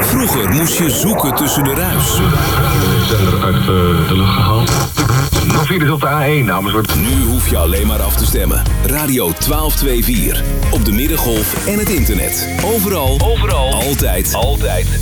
Vroeger moest je zoeken tussen de ruis. De zender uit de lucht gehaald. Nog files op de A1, dames. Nu hoef je alleen maar af te stemmen. Radio 1224. Op de Middengolf en het internet. Overal. Altijd.